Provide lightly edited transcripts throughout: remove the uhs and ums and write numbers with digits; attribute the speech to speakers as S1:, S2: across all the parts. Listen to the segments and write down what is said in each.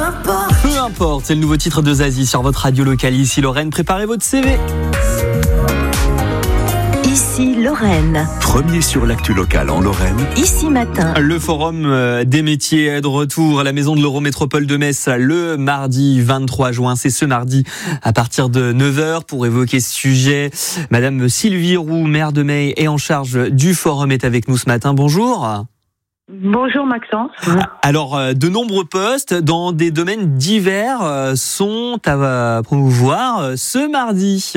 S1: Peu importe, c'est le nouveau titre de Zazie sur votre radio locale. Ici Lorraine, préparez votre CV.
S2: Ici Lorraine.
S3: Premier sur l'actu locale en Lorraine.
S2: Ici Matin.
S1: Le forum des métiers est de retour à la maison de l'Eurométropole de Metz le mardi 23 juin. C'est ce mardi à partir de 9h pour évoquer ce sujet. Madame Sylvie Roux, maire de Meille et en charge du forum est avec nous ce matin. Bonjour.
S4: Bonjour Maxence.
S1: Alors, de nombreux postes dans des domaines divers sont à promouvoir ce mardi.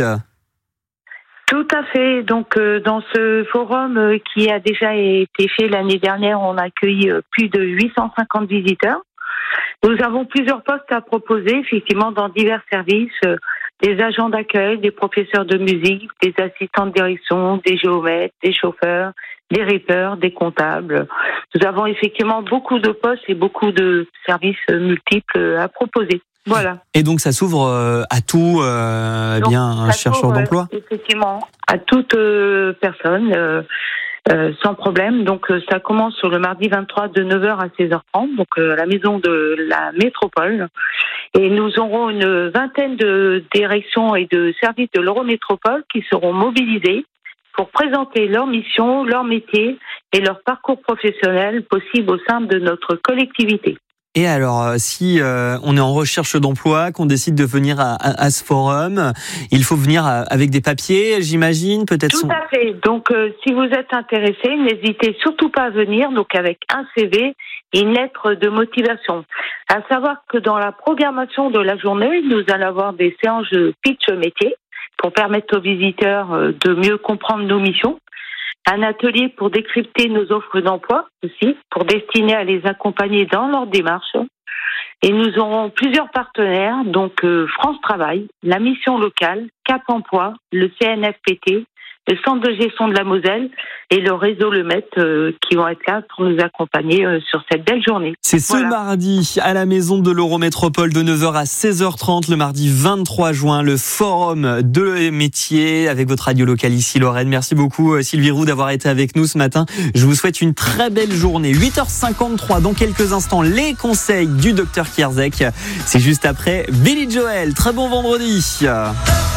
S4: Tout à fait. Donc, dans ce forum qui a déjà été fait l'année dernière, on a accueilli plus de 850 visiteurs. Nous avons plusieurs postes à proposer, effectivement, dans divers services, des agents d'accueil, des professeurs de musique, des assistants de direction, des géomètres, des chauffeurs, des rippers, des comptables. Nous avons effectivement beaucoup de postes et beaucoup de services multiples à proposer. Voilà.
S1: Et donc ça s'ouvre à tout un chercheur d'emploi.
S4: Effectivement, à toute personne, sans problème. Donc ça commence sur le mardi 23 de 9h à 16h30, donc à la maison de la métropole. Et nous aurons une vingtaine de directions et de services de l'Eurométropole qui seront mobilisés pour présenter leur mission, leur métier et leur parcours professionnel possible au sein de notre collectivité.
S1: Et alors, si on est en recherche d'emploi, qu'on décide de venir à ce forum, il faut venir avec des papiers, j'imagine, peut-être.
S4: Tout à fait. Donc, si vous êtes intéressé, n'hésitez surtout pas à venir, donc avec un CV et une lettre de motivation. À savoir que dans la programmation de la journée, nous allons avoir des séances de pitch métier pour permettre aux visiteurs de mieux comprendre nos missions. Un atelier pour décrypter nos offres d'emploi aussi, pour destiner à les accompagner dans leur démarche. Et nous aurons plusieurs partenaires, donc France Travail, la mission locale, Cap Emploi, le CNFPT, le Centre de gestion de la Moselle et le réseau Le Met qui vont être là pour nous accompagner sur cette belle journée.
S1: C'est ce mardi à la maison de l'Eurométropole de 9h à 16h30, le mardi 23 juin, le forum de métiers avec votre radio locale ici Lorraine. Merci beaucoup Sylvie Roux d'avoir été avec nous ce matin. Je vous souhaite une très belle journée. 8h53 dans quelques instants, les conseils du docteur Kierzek. C'est juste après Billy Joel. Très bon vendredi.